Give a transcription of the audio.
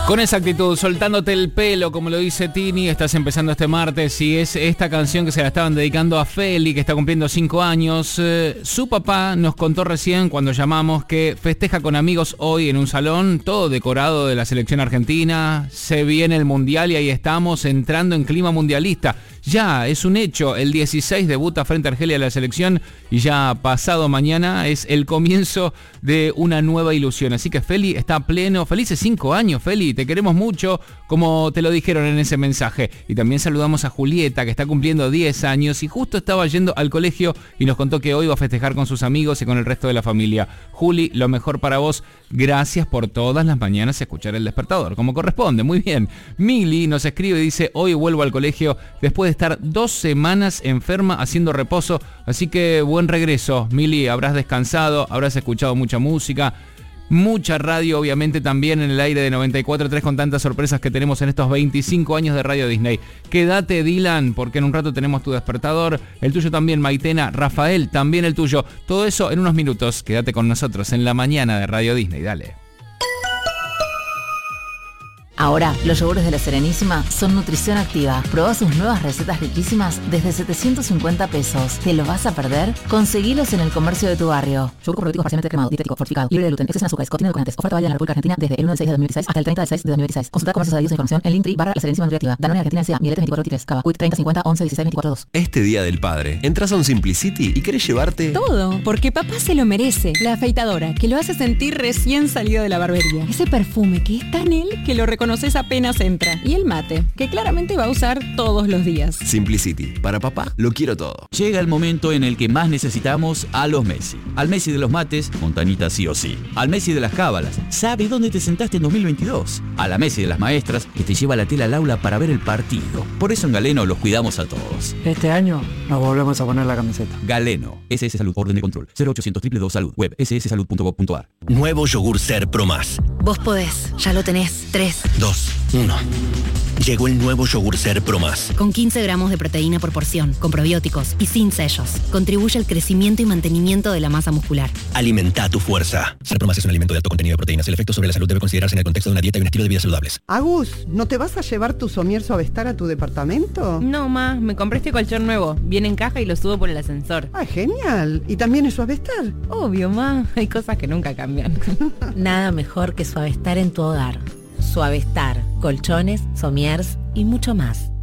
Con esa actitud, soltándote el pelo, como lo dice Tini, estás empezando este martes y es esta canción que se la estaban dedicando a Feli, que está cumpliendo 5 años. Su papá nos contó recién cuando llamamos que festeja con amigos hoy en un salón, todo decorado de la selección argentina. Se viene el mundial y ahí estamos entrando en clima mundialista. Ya, es un hecho, el 16 debuta frente a Argelia la selección y ya pasado mañana es el comienzo de una nueva ilusión. Así que Feli está pleno, felices 5 años Feli, te queremos mucho, como te lo dijeron en ese mensaje. Y también saludamos a Julieta, que está cumpliendo 10 años y justo estaba yendo al colegio y nos contó que hoy va a festejar con sus amigos y con el resto de la familia. Juli, lo mejor para vos, gracias por todas las mañanas escuchar El Despertador, como corresponde, muy bien. Mili nos escribe y dice, hoy vuelvo al colegio después de estar 2 semanas enferma haciendo reposo, así que buen regreso, Mili, habrás descansado, habrás escuchado mucha música, mucha radio, obviamente también en el aire de 94.3 con tantas sorpresas que tenemos en estos 25 años de Radio Disney. Quédate, Dylan, porque en un rato tenemos tu despertador, el tuyo también, Maitena, Rafael, también el tuyo, todo eso en unos minutos. Quédate con nosotros en la mañana de Radio Disney, dale. Ahora, los yogures de La Serenísima son nutrición activa. Probá sus nuevas recetas riquísimas desde 750 pesos. ¿Te lo vas a perder? Conseguilos en el comercio de tu barrio. Yogur probiótico parcialmente cremado, dietético, fortificado, libre de gluten, exceso en azúcares, contiene edulcorantes. Oferta válida en la República Argentina desde el 1 del 6 de 2016 hasta el 30 del 6 de 2016. Consulta comercios adheridos a información en Linktree / La Serenísima Nutriactiva. Danone Argentina S.A. Miletes 2423. Cava. Quick 30 50 11 16 24 2. Este Día del Padre, entras a un Simplicity y querés llevarte todo, porque papá se lo merece. La afeitadora, que lo hace sentir recién salido de la barbería. Ese perfume que es tan él que lo reconoces apenas entra. Y el mate, que claramente va a usar todos los días. Simplicity. Para papá, lo quiero todo. Llega el momento en el que más necesitamos a los Messi. Al Messi de los mates, Montanita sí o sí. Al Messi de las cábalas, sabe dónde te sentaste en 2022. A la Messi de las maestras, que te lleva la tela al aula para ver el partido. Por eso en Galeno los cuidamos a todos. Este año nos volvemos a poner la camiseta. Galeno. SS Salud. Orden de control. 0800 222 Salud. Web sssalud.gov.ar. Nuevo yogur Ser Pro Más. Vos podés, ya lo tenés. 3, 2, 1. Llegó el nuevo yogur Ser Pro Más. Con 15 gramos de proteína por porción, con probióticos y sin sellos. Contribuye al crecimiento y mantenimiento de la masa muscular. Alimenta tu fuerza. Ser Pro Más es un alimento de alto contenido de proteínas. El efecto sobre la salud debe considerarse en el contexto de una dieta y un estilo de vida saludables. Agus, ¿no te vas a llevar tu somier Suavestar a tu departamento? No, ma, me compré este colchón nuevo. Viene en caja y lo subo por el ascensor. ¡Ah, genial! ¿Y también es Suavestar? Obvio, ma. Hay cosas que nunca cambian. Nada mejor que Suavestar en tu hogar. Suavestar, colchones, somiers y mucho más.